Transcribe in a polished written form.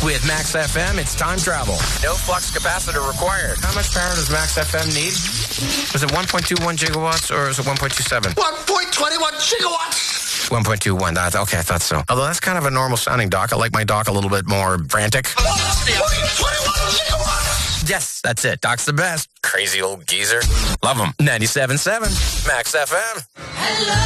With Max FM, it's time travel. No flux capacitor required. How much power does Max FM need? Was it 1.21 gigawatts or is it 1.27? 1.21 gigawatts. 1.21. Okay, I thought so. Although that's kind of a normal sounding dock. I like my dock a little bit more frantic. 1.21 gigawatts. Yes, that's it. Doc's the best. Crazy old geezer. Love him. 97.7 Max FM. Hello.